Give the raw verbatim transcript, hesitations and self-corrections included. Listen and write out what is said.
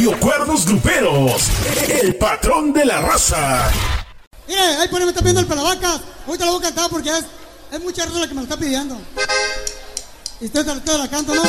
Cuernos Gruperos, el patrón de la raza. Mire, ahí por ahí me está pidiendo el Pelavacas. Ahorita lo voy a cantar porque es, es mucha raza la que me lo está pidiendo. Y usted te la canto, ¿no?